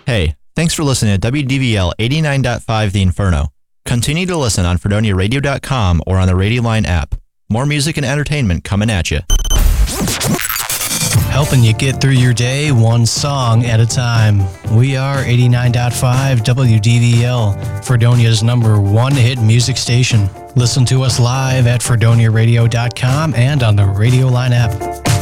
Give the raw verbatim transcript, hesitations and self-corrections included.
Hey, thanks for listening to W D V L eighty-nine point five The Inferno. Continue to listen on fredonia radio dot com or on the Radio Line app. More music and entertainment coming at you. Helping you get through your day one song at a time. We are eighty-nine point five W D V L, Fredonia's number one hit music station. Listen to us live at fredonia radio dot com and on the Radio Line app.